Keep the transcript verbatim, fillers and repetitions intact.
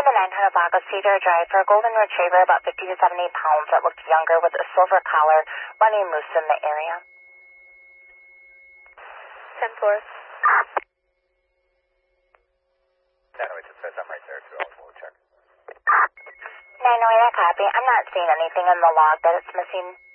the nine hundred block of Cedar Drive for a golden retriever about fifty to seventy pounds that looked younger with a silver collar running loose in the area. ten four. nine oh eight, it says I'm right there, too. I'll check. nine oh eight, I copy. I'm not seeing anything in the log that it's missing